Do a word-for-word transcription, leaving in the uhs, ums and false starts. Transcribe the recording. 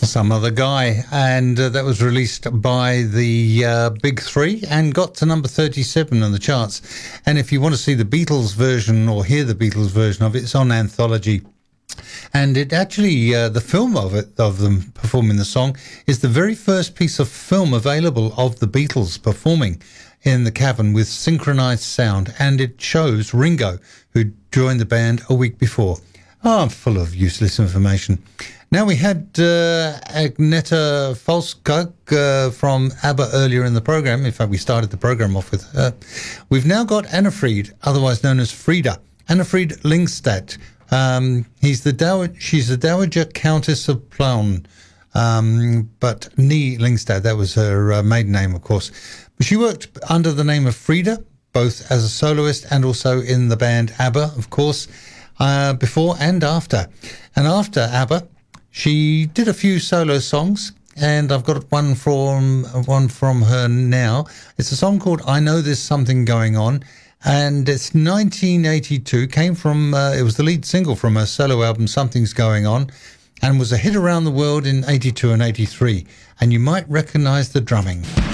Some Other Guy, and uh, that was released by the uh, Big Three and got to number thirty-seven on the charts. And if you want to see the Beatles version or hear the Beatles version of it, it's on Anthology. And it actually, uh, the film of it, of them performing the song, is the very first piece of film available of the Beatles performing in the cavern with synchronized sound. And it shows Ringo, who joined the band a week before. Oh, I'm full of useless information. Now, we had uh, Agneta Falskog uh, from ABBA earlier in the program. In fact, we started the program off with her. We've now got Annefried, otherwise known as Frida. Annefried Lyngstad. Um, he's the Dow- she's the Dowager Countess of Plauen, um, but Nee Lyngstad, that was her uh, maiden name, of course. But she worked under the name of Frida, both as a soloist and also in the band ABBA, of course, uh, before and after. And after ABBA, she did a few solo songs, and I've got one from one from her now. It's a song called I Know There's Something Going On, and it's nineteen eighty-two, came from, uh, it was the lead single from her solo album Something's Going On, and was a hit around the world in eighty-two and eighty-three, and you might recognize the drumming.